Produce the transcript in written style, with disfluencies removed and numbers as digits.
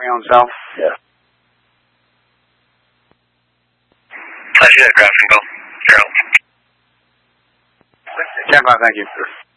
on south? Yeah. I see that graph, Go. Jack, thank you.